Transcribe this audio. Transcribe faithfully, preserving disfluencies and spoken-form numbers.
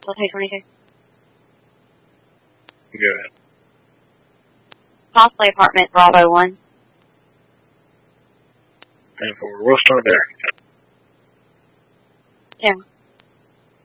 Delta twenty-two. Go ahead. Possibly apartment Bravo one. And for, we'll start there. Yeah.